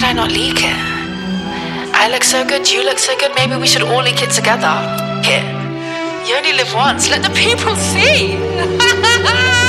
I not leak it? I look so good, you look so good, maybe we should all leak it together. Here. You only live once, let the people see.